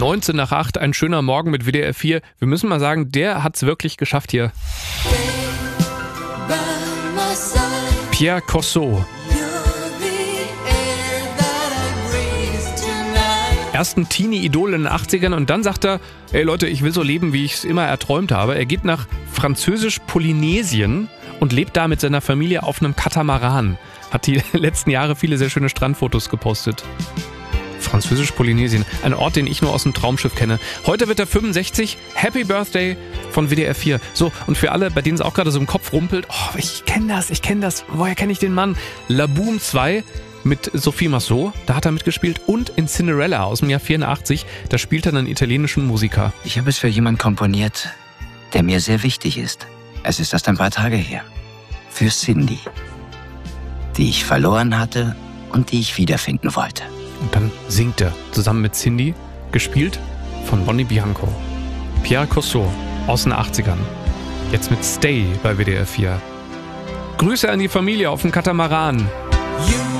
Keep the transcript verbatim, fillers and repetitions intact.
neunzehn nach acht, ein schöner Morgen mit W D R vier. Wir müssen mal sagen, der hat's wirklich geschafft hier. Pierre Corso. Erst ein Teenie-Idol in den achtzigern und dann sagt er, ey Leute, ich will so leben, wie ich es immer erträumt habe. Er geht nach Französisch-Polynesien und lebt da mit seiner Familie auf einem Katamaran. Hat die letzten Jahre viele sehr schöne Strandfotos gepostet. Französisch-Polynesien, ein Ort, den ich nur aus dem Traumschiff kenne. Heute wird er fünfundsechzig. Happy Birthday von W D R vier. So, und für alle, bei denen es auch gerade so im Kopf rumpelt, oh, ich kenne das, ich kenne das. Woher kenne ich den Mann? La Boom zwei mit Sophie Marceau, da hat er mitgespielt. Und in Cinderella aus dem Jahr vierundachtzig, da spielt er einen italienischen Musiker. Ich habe es für jemanden komponiert, der mir sehr wichtig ist. Es ist erst ein paar Tage her. Für Cindy, die ich verloren hatte und die ich wiederfinden wollte. Und dann singt er zusammen mit Cindy, gespielt von Bonnie Bianco. Pierre Corso aus den achtzigern. Jetzt mit Stay bei W D R vier. Grüße an die Familie auf dem Katamaran.